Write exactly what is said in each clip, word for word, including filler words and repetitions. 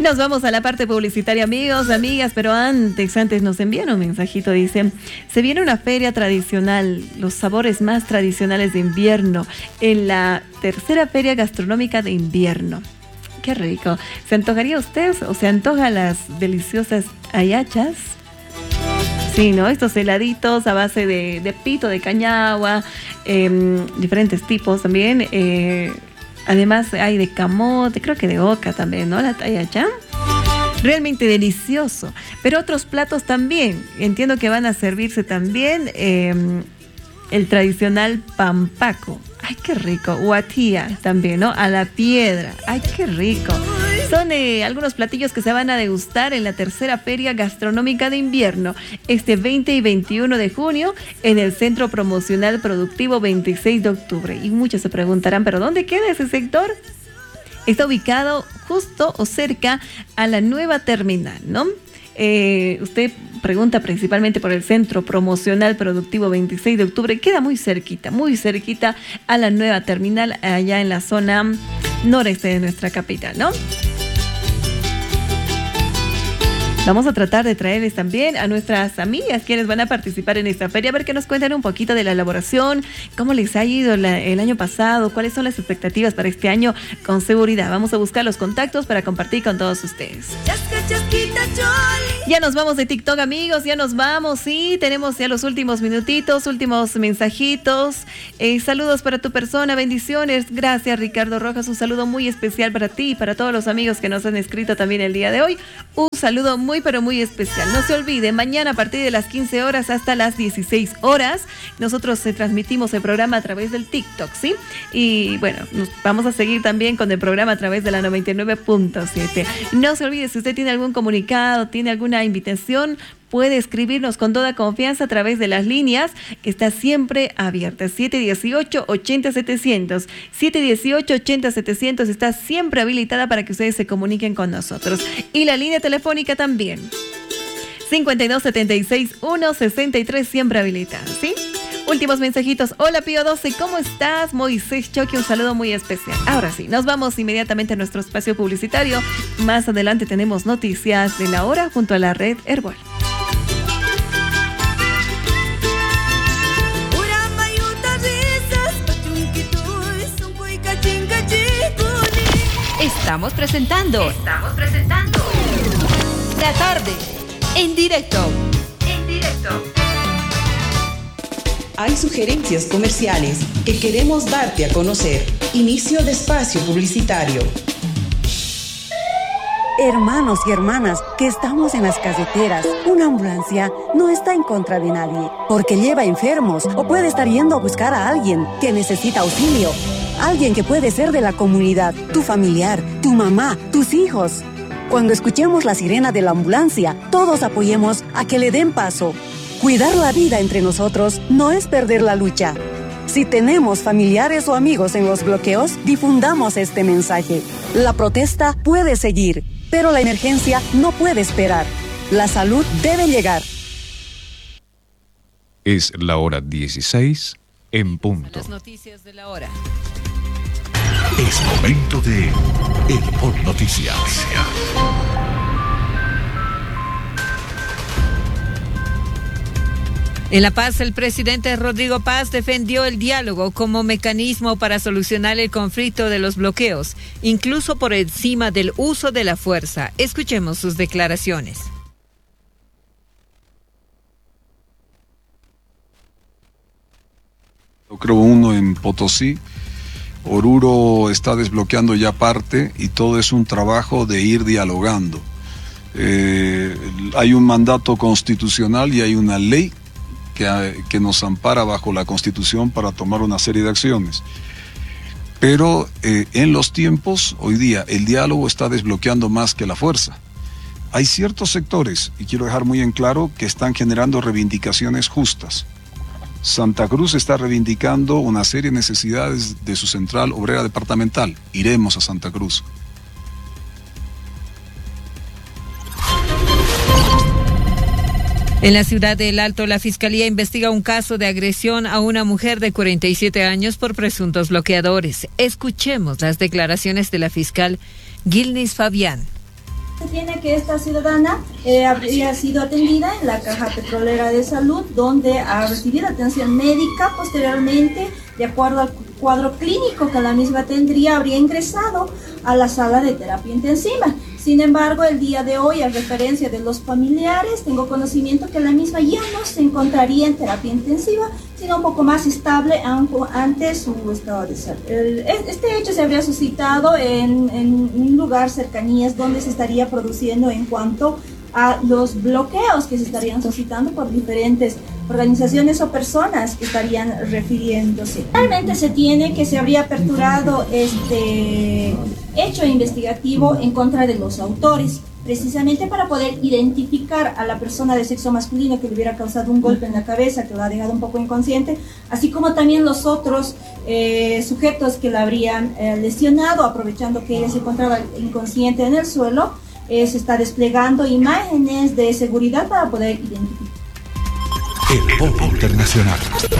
Nos vamos a la parte publicitaria, amigos, amigas, pero antes, antes nos envían un mensajito, dice, se viene una feria tradicional, los sabores más tradicionales de invierno, en la tercera feria gastronómica de invierno. Qué rico. ¿Se antojaría usted o se antoja las deliciosas ayachas? Sí, ¿no? Estos heladitos a base de, de pito, de cañagua, eh, diferentes tipos también. Eh, además hay de camote, creo que de oca también, ¿no? La ayacha. Realmente delicioso. Pero otros platos también. Entiendo que van a servirse también eh, el tradicional pampaco. Ay, qué rico. Huatía también, ¿no? A la piedra. Ay, qué rico. Son eh, algunos platillos que se van a degustar en la tercera feria gastronómica de invierno, este veinte y veintiuno de junio, en el Centro Promocional Productivo veintiséis de octubre. Y muchos se preguntarán, ¿pero dónde queda ese sector? Está ubicado justo o cerca a la nueva terminal, ¿no? Eh, usted pregunta principalmente por el Centro Promocional Productivo veintiséis de octubre, queda muy cerquita, muy cerquita a la nueva terminal, allá en la zona noreste de nuestra capital, ¿no? Vamos a tratar de traerles también a nuestras amigas quienes van a participar en esta feria, a ver que nos cuenten un poquito de la elaboración, cómo les ha ido la, el año pasado, cuáles son las expectativas para este año con seguridad. Vamos a buscar los contactos para compartir con todos ustedes. Ya nos vamos de TikTok, amigos, ya nos vamos, sí, tenemos ya los últimos minutitos, últimos mensajitos. Eh, saludos para tu persona, bendiciones. Gracias, Ricardo Rojas, un saludo muy especial para ti y para todos los amigos que nos han escrito también el día de hoy. Un saludo muy Muy, pero muy especial. No se olvide, mañana a partir de las quince horas hasta las dieciséis horas, nosotros eh, transmitimos el programa a través del TikTok, ¿sí? Y bueno, nos vamos a seguir también con el programa a través de la noventa y nueve punto siete. No se olvide, si usted tiene algún comunicado, tiene alguna invitación, puede escribirnos con toda confianza a través de las líneas que está siempre abierta. siete dieciocho, ochenta, setecientos. siete dieciocho, ochenta, setecientos está siempre habilitada para que ustedes se comuniquen con nosotros. Y la línea telefónica también. cincuenta y dos, setenta y seis, uno, sesenta y tres siempre habilitada, ¿sí? Últimos mensajitos. Hola, Pío doce, ¿cómo estás? Moisés Choque, un saludo muy especial. Ahora sí, nos vamos inmediatamente a nuestro espacio publicitario. Más adelante tenemos noticias de la hora junto a la red Herbol. Estamos presentando. Estamos presentando. La tarde. En directo. En directo. Hay sugerencias comerciales que queremos darte a conocer. Inicio de espacio publicitario. Hermanos y hermanas que estamos en las carreteras, una ambulancia no está en contra de nadie, porque lleva enfermos o puede estar yendo a buscar a alguien que necesita auxilio. Alguien que puede ser de la comunidad, tu familiar, tu mamá, tus hijos. Cuando escuchemos la sirena de la ambulancia, todos apoyemos a que le den paso. Cuidar la vida entre nosotros no es perder la lucha. Si tenemos familiares o amigos en los bloqueos, difundamos este mensaje. La protesta puede seguir, pero la emergencia no puede esperar. La salud debe llegar. Es la hora dieciséis en punto. Las noticias de la hora. Es momento de Herbol Noticias. En La Paz, el presidente Rodrigo Paz defendió el diálogo como mecanismo para solucionar el conflicto de los bloqueos, incluso por encima del uso de la fuerza. Escuchemos sus declaraciones. Creo uno en Potosí. Oruro está desbloqueando ya parte y todo es un trabajo de ir dialogando. Eh, hay un mandato constitucional y hay una ley que, que nos ampara bajo la Constitución para tomar una serie de acciones. Pero eh, en los tiempos, hoy día, el diálogo está desbloqueando más que la fuerza. Hay ciertos sectores, y quiero dejar muy en claro, que están generando reivindicaciones justas. Santa Cruz está reivindicando una serie de necesidades de su central obrera departamental. Iremos a Santa Cruz. En la ciudad de El Alto, la Fiscalía investiga un caso de agresión a una mujer de cuarenta y siete años por presuntos bloqueadores. Escuchemos las declaraciones de la fiscal Gilnis Fabián. se tiene que esta ciudadana eh, habría sido atendida en la Caja Petrolera de Salud, donde ha recibido atención médica. Posteriormente, de acuerdo al cuadro clínico que la misma tendría, habría ingresado a la sala de terapia intensiva. Sin embargo, el día de hoy, a referencia de los familiares, tengo conocimiento que la misma ya no se encontraría en terapia intensiva, sino un poco más estable ante su estado de salud. Este hecho se habría suscitado en, en un lugar cercanías donde se estaría produciendo en cuanto a los bloqueos que se estarían suscitando por diferentes organizaciones o personas que estarían refiriéndose. Realmente se tiene que se habría aperturado este hecho investigativo en contra de los autores, precisamente para poder identificar a la persona de sexo masculino que le hubiera causado un golpe en la cabeza, que lo ha dejado un poco inconsciente, así como también los otros eh, sujetos que la habrían eh, lesionado, aprovechando que ella se encontraba inconsciente en el suelo. Eh, se está desplegando imágenes de seguridad para poder identificar. El Pop Internacional.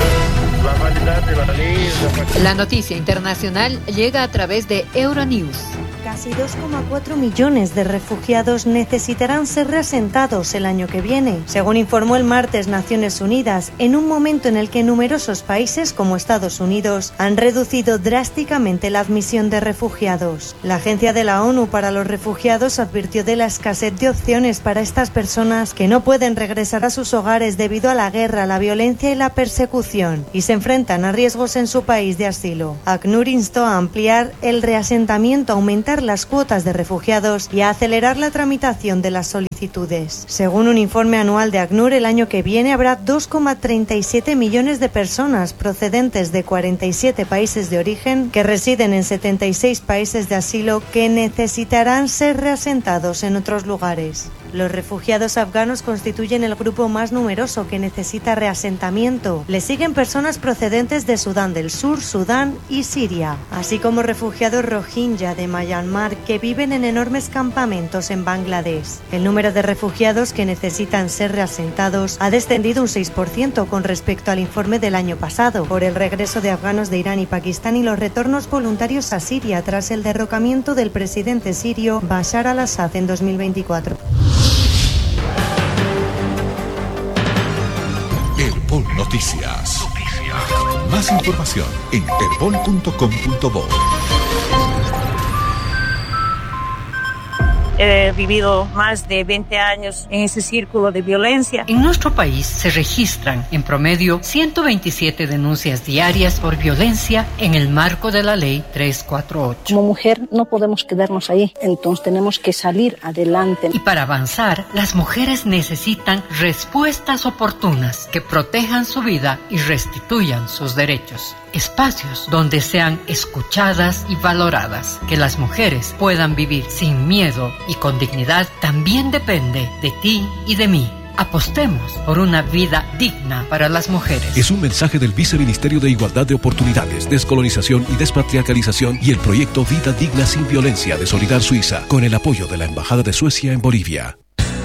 La noticia internacional llega a través de Euronews. Casi dos coma cuatro millones de refugiados necesitarán ser reasentados el año que viene, según informó el martes Naciones Unidas, en un momento en el que numerosos países como Estados Unidos han reducido drásticamente la admisión de refugiados. La Agencia de la ONU para los Refugiados advirtió de la escasez de opciones para estas personas que no pueden regresar a sus hogares debido a la guerra, la violencia y la persecución, y se enfrentan a riesgos en su país de asilo. ACNUR instó a ampliar el reasentamiento, aumentar las cuotas de refugiados y a acelerar la tramitación de las solicitudes. Según un informe anual de ACNUR, el año que viene habrá dos coma treinta y siete millones de personas procedentes de cuarenta y siete países de origen que residen en setenta y seis países de asilo que necesitarán ser reasentados en otros lugares. Los refugiados afganos constituyen el grupo más numeroso que necesita reasentamiento. Le siguen personas procedentes de Sudán del Sur, Sudán y Siria, así como refugiados rohingya de Myanmar que viven en enormes campamentos en Bangladesh. El número de refugiados que necesitan ser reasentados ha descendido un seis por ciento con respecto al informe del año pasado, por el regreso de afganos de Irán y Pakistán y los retornos voluntarios a Siria tras el derrocamiento del presidente sirio Bashar al-Assad en dos mil veinticuatro. Herbol Noticias. Noticias. Más información en herbol punto com punto bo. He vivido más de veinte años en ese círculo de violencia. En nuestro país se registran en promedio ciento veintisiete denuncias diarias por violencia en el marco de la ley trescientos cuarenta y ocho. Como mujer no podemos quedarnos ahí, entonces tenemos que salir adelante. Y para avanzar, las mujeres necesitan respuestas oportunas que protejan su vida y restituyan sus derechos. Espacios donde sean escuchadas y valoradas, que las mujeres puedan vivir sin miedo y con dignidad, también depende de ti y de mí. Apostemos por una vida digna para las mujeres. Es un mensaje del Viceministerio de Igualdad de Oportunidades, Descolonización y Despatriarcalización y el proyecto Vida Digna Sin Violencia de Solidar Suiza, con el apoyo de la Embajada de Suecia en Bolivia.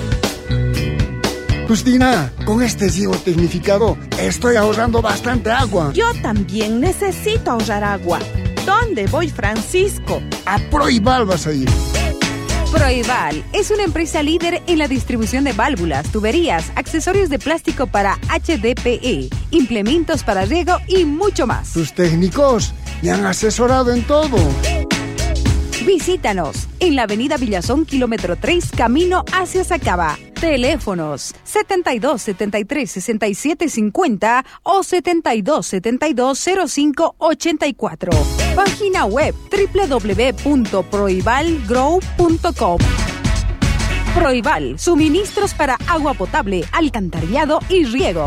Justina, con este ciego tecnificado estoy ahorrando bastante agua. Yo también necesito ahorrar agua. ¿Dónde voy, Francisco? A Proibal vas a ir. Proibal es una empresa líder en la distribución de válvulas, tuberías, accesorios de plástico para H D P E, implementos para riego y mucho más. Tus técnicos me han asesorado en todo. Visítanos en la avenida Villazón, kilómetro tres, camino hacia Sacaba. Teléfonos setenta y dos, setenta y tres, sesenta y siete cincuenta o setenta y dos, setenta y dos, cero cinco ochenta y cuatro. Página web doble u doble u doble u punto proibal grow punto com. Proibal, suministros para agua potable, alcantarillado y riego.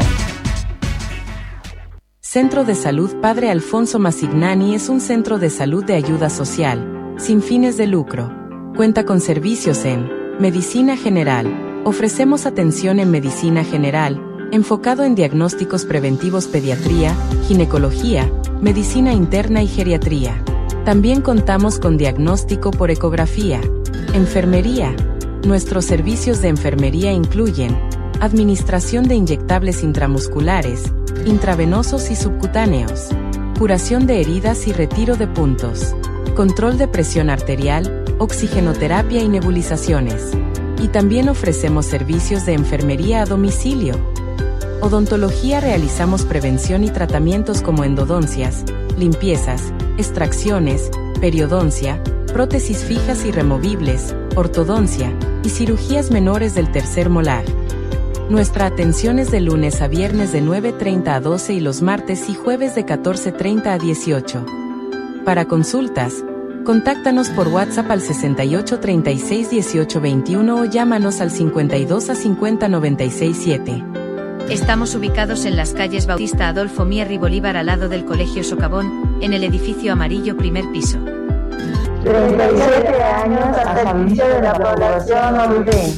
Centro de Salud Padre Alfonso Masignani es un centro de salud de ayuda social, sin fines de lucro. Cuenta con servicios en medicina general. Ofrecemos atención en medicina general, enfocado en diagnósticos preventivos, pediatría, ginecología, medicina interna y geriatría. También contamos con diagnóstico por ecografía, enfermería. Nuestros servicios de enfermería incluyen administración de inyectables intramusculares, intravenosos y subcutáneos, curación de heridas y retiro de puntos, control de presión arterial, oxigenoterapia y nebulizaciones. Y también ofrecemos servicios de enfermería a domicilio. Odontología, realizamos prevención y tratamientos como endodoncias, limpiezas, extracciones, periodoncia, prótesis fijas y removibles, ortodoncia y cirugías menores del tercer molar. Nuestra atención es de lunes a viernes de nueve treinta a doce y los martes y jueves de catorce treinta a dieciocho. Para consultas, contáctanos por WhatsApp al sesenta y ocho treinta y seis dieciocho veintiuno o llámanos al cincuenta y dos a cincuenta noventa y seis siete. Estamos ubicados en las calles Bautista Adolfo Mier y Bolívar al lado del Colegio Socavón, en el edificio amarillo primer piso. treinta y siete años al servicio de la población Olvé.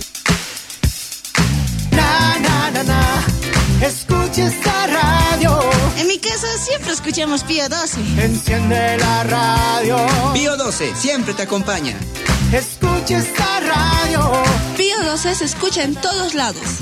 Na, na, na, na. Escucha esta radio. En mi casa siempre escuchamos Pío doce. Enciende la radio. Pío doce siempre te acompaña. Escucha esta radio. Pío doce se escucha en todos lados.